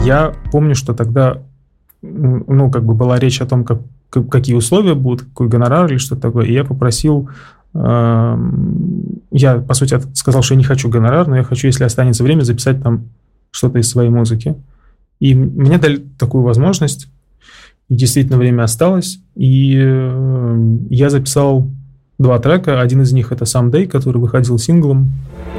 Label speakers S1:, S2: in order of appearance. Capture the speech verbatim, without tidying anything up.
S1: Я помню, что тогда, ну, как бы была речь о том, как, как, какие условия будут, какой гонорар или что-то такое, и я попросил, э, я, по сути, сказал, что я не хочу гонорар, но я хочу, если останется время, записать там что-то из своей музыки. И мне дали такую возможность, и действительно время осталось, и э, я записал два трека, один из них — это «Someday», который выходил синглом.